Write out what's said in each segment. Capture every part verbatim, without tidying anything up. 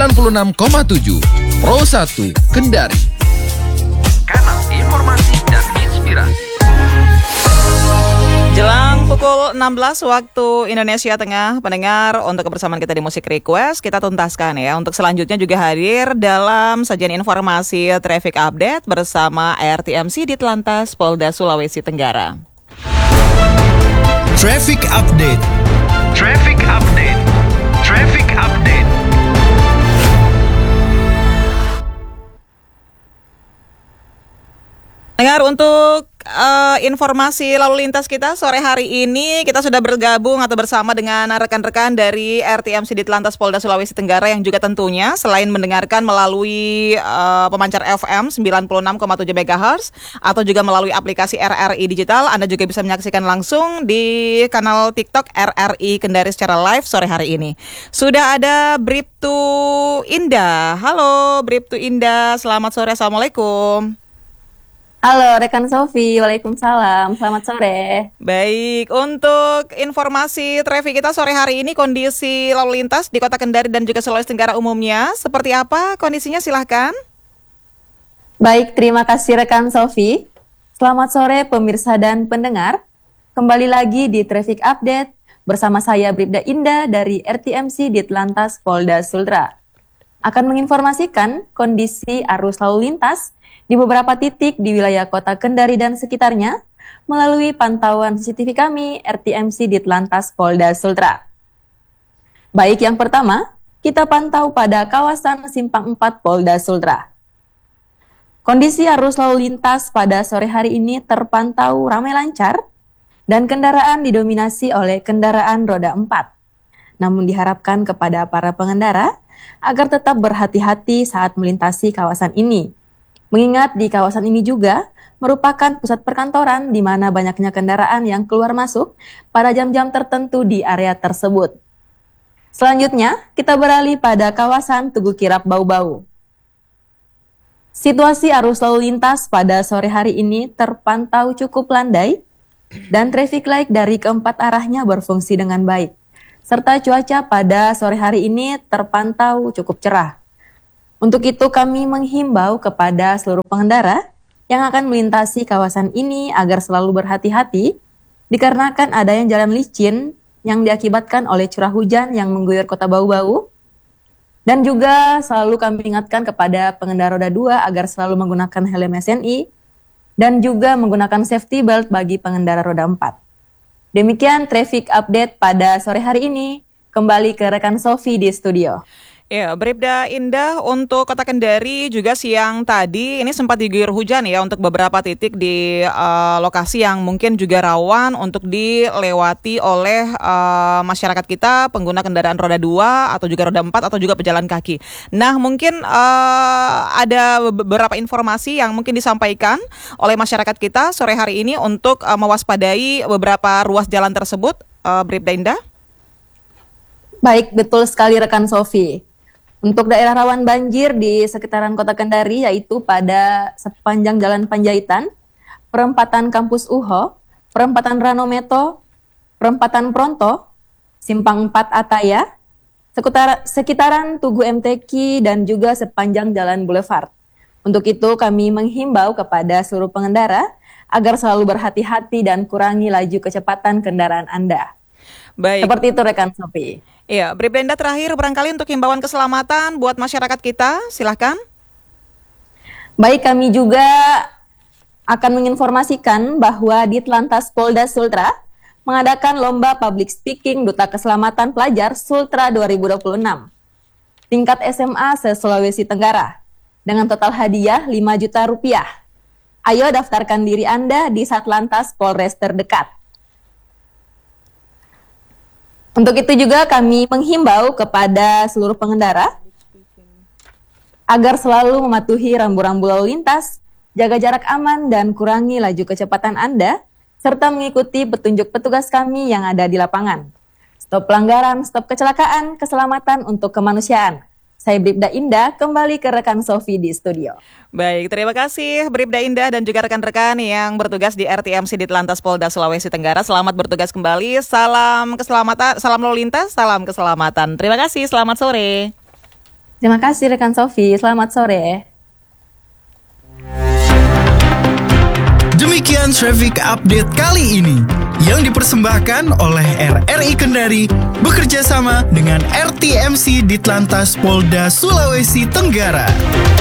sembilan puluh enam koma tujuh Pro satu Kendari. Kanal informasi dan inspirasi. Jelang pukul enam belas waktu Indonesia Tengah, pendengar, untuk kebersamaan kita di Musik Request, kita tuntaskan ya. Untuk selanjutnya juga hadir dalam sajian informasi Traffic Update bersama R T M C Ditlantas Polda Sulawesi Tenggara. Traffic Update. Traffic Update. Traffic Update. Dengar, untuk uh, informasi lalu lintas kita sore hari ini, kita sudah bergabung atau bersama dengan rekan-rekan dari R T M C Ditlantas Polda Sulawesi Tenggara yang juga tentunya selain mendengarkan melalui uh, pemancar F M sembilan puluh enam koma tujuh megahertz atau juga melalui aplikasi R R I Digital, Anda juga bisa menyaksikan langsung di kanal TikTok R R I Kendari secara live sore hari ini. Sudah ada Bribtu Indah. Halo Bribtu Indah, selamat sore, Assalamualaikum. Halo rekan Sofi, waalaikumsalam, selamat sore. Baik, untuk informasi traffic kita sore hari ini, kondisi lalu lintas di Kota Kendari dan juga Sulawesi Tenggara umumnya seperti apa kondisinya, silahkan. Baik, terima kasih rekan Sofi. Selamat sore pemirsa dan pendengar. Kembali lagi di Traffic Update bersama saya Bribda Indah dari R T M C Ditlantas Polda Sultra. Akan menginformasikan kondisi arus lalu lintas di beberapa titik di wilayah Kota Kendari dan sekitarnya melalui pantauan C C T V kami R T M C Ditlantas Polda Sultra. Baik, yang pertama, kita pantau pada kawasan Simpang empat Polda Sultra. Kondisi arus lalu lintas pada sore hari ini terpantau ramai lancar dan kendaraan didominasi oleh kendaraan roda empat. Namun diharapkan kepada para pengendara agar tetap berhati-hati saat melintasi kawasan ini. Mengingat di kawasan ini juga merupakan pusat perkantoran di mana banyaknya kendaraan yang keluar masuk pada jam-jam tertentu di area tersebut. Selanjutnya, kita beralih pada kawasan Tugu Kirap Bau-Bau. Situasi arus lalu lintas pada sore hari ini terpantau cukup landai dan traffic light dari keempat arahnya berfungsi dengan baik. Serta cuaca pada sore hari ini terpantau cukup cerah. Untuk itu kami menghimbau kepada seluruh pengendara yang akan melintasi kawasan ini agar selalu berhati-hati dikarenakan adanya jalan licin yang diakibatkan oleh curah hujan yang mengguyur Kota Bau-Bau. Dan juga selalu kami ingatkan kepada pengendara roda dua agar selalu menggunakan helm S N I dan juga menggunakan safety belt bagi pengendara roda empat. Demikian traffic update pada sore hari ini. Kembali ke rekan Sofi di studio. Ya, Bribda Indah, untuk Kota Kendari juga siang tadi ini sempat diguyur hujan ya untuk beberapa titik di uh, lokasi yang mungkin juga rawan untuk dilewati oleh uh, masyarakat kita, pengguna kendaraan roda dua atau juga roda empat atau juga pejalan kaki. Nah, mungkin uh, ada beberapa informasi yang mungkin disampaikan oleh masyarakat kita sore hari ini untuk uh, mewaspadai beberapa ruas jalan tersebut, uh, Bribda Indah. Baik, betul sekali rekan Sofi. Untuk daerah rawan banjir di sekitaran Kota Kendari yaitu pada sepanjang Jalan Panjaitan, perempatan Kampus U H O, perempatan Ranometo, perempatan Pronto, Simpang empat Ataya, sekitar, sekitaran Tugu M T Q dan juga sepanjang Jalan Boulevard. Untuk itu kami menghimbau kepada seluruh pengendara agar selalu berhati-hati dan kurangi laju kecepatan kendaraan Anda. Baik. Seperti itu rekan Sofi. Iya, Bribda Indah, terakhir barangkali untuk himbauan keselamatan buat masyarakat kita, silahkan. Baik, kami juga akan menginformasikan bahwa Ditlantas Polda Sultra mengadakan lomba public speaking Duta Keselamatan Pelajar Sultra dua ribu dua puluh enam tingkat S M A se-Sulawesi Tenggara dengan total hadiah lima juta rupiah. Ayo daftarkan diri Anda di Satlantas Polres terdekat. Untuk itu juga kami menghimbau kepada seluruh pengendara agar selalu mematuhi rambu-rambu lalu lintas, jaga jarak aman dan kurangi laju kecepatan Anda, serta mengikuti petunjuk petugas kami yang ada di lapangan. Stop pelanggaran, stop kecelakaan, keselamatan untuk kemanusiaan. Saya Bribda Indah, kembali ke rekan Sofi di studio. Baik, terima kasih Bribda Indah dan juga rekan-rekan yang bertugas di R T M C Ditlantas Polda Sulawesi Tenggara. Selamat bertugas kembali, salam keselamatan, salam lalu lintas, salam keselamatan. Terima kasih, selamat sore. Terima kasih rekan Sofi, selamat sore. Demikian traffic update kali ini yang dipersembahkan oleh R R I Kendari bekerja sama dengan R T M C Ditlantas Polda Sulawesi Tenggara.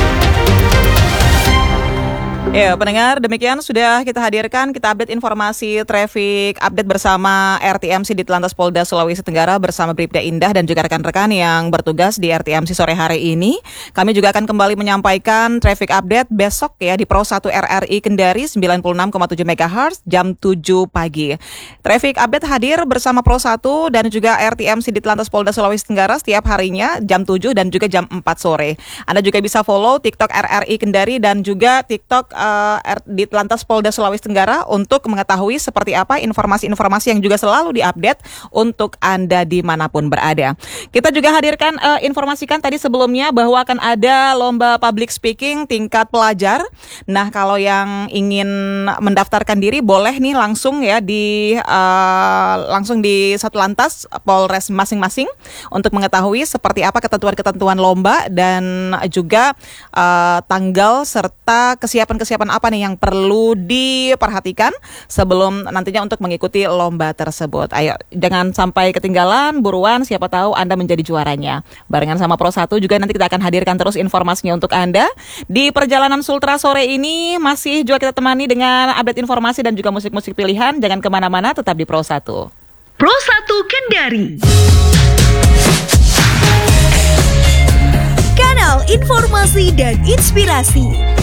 Ya, pendengar, demikian sudah kita hadirkan, kita update informasi traffic update bersama R T M C Ditlantas Polda Sulawesi Tenggara bersama Bribda Indah dan juga rekan-rekan yang bertugas di R T M C sore hari ini. Kami juga akan kembali menyampaikan traffic update besok ya di Pro satu R R I Kendari sembilan puluh enam koma tujuh megahertz jam tujuh pagi. Traffic update hadir bersama Pro satu dan juga R T M C Ditlantas Polda Sulawesi Tenggara setiap harinya jam tujuh dan juga jam empat sore. Anda juga bisa follow TikTok R R I Kendari dan juga TikTok Uh, Ditlantas Polda Sulawesi Tenggara untuk mengetahui seperti apa informasi-informasi yang juga selalu diupdate untuk Anda dimanapun berada. Kita juga hadirkan, uh, informasikan tadi sebelumnya bahwa akan ada lomba public speaking tingkat pelajar. Nah, kalau yang ingin mendaftarkan diri boleh nih langsung ya di uh, langsung di Satlantas Polres masing-masing untuk mengetahui seperti apa ketentuan-ketentuan lomba dan juga uh, tanggal serta kesiapan-kesiapan Kesiapan apa nih yang perlu diperhatikan sebelum nantinya untuk mengikuti lomba tersebut. Ayo, jangan sampai ketinggalan, buruan, siapa tahu Anda menjadi juaranya. Barengan sama Pro satu juga nanti kita akan hadirkan terus informasinya untuk Anda. Di perjalanan Sultra sore ini masih juga kita temani dengan update informasi dan juga musik-musik pilihan. Jangan kemana-mana, tetap di Pro satu. Pro satu Kendari. Kanal informasi dan inspirasi.